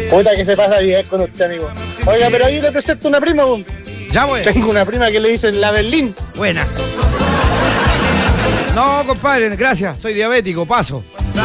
Puta que se pasa bien con usted, amigo. Oiga, pero ahí le presento una prima, po. Ya voy. Tengo una prima que le dicen la Berlín. Buena. No, compadre, gracias. Soy diabético, paso.